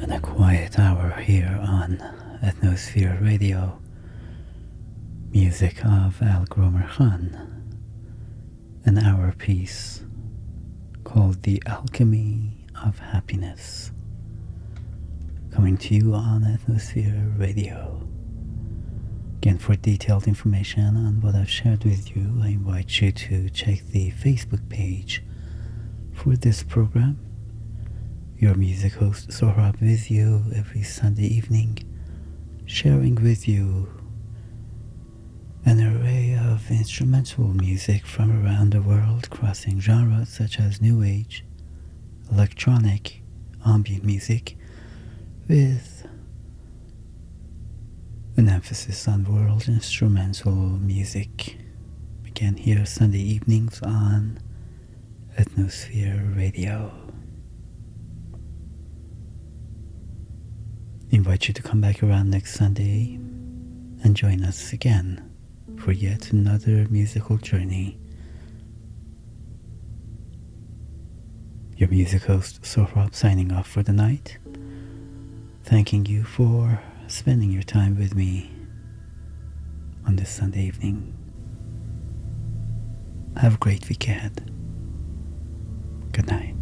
and a quiet hour here on Atmosphere Radio. Music of Al Gromer Khan, an hour piece called The Alchemy of Happiness, coming to you on Atmosphere Radio. Again, for detailed information on what I've shared with you, I invite you to check the Facebook page for this program. Your music host Sohrab with you every Sunday evening, sharing with you an array of instrumental music from around the world, crossing genres such as New Age, electronic, ambient music, with an emphasis on world instrumental music. Again, here Sunday evenings on Atmosphere Radio. I invite you to come back around next Sunday and join us again for yet another musical journey. Your music host Sohrab signing off for the night, thanking you for spending your time with me on this Sunday evening. Have a great week ahead. Good night.